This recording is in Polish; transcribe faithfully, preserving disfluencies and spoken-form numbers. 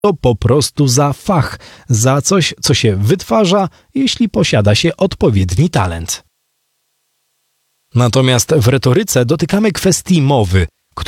to po prostu za fach, za coś, co się wytwarza, jeśli posiada się odpowiedni talent. Natomiast w retoryce dotykamy kwestii mowy,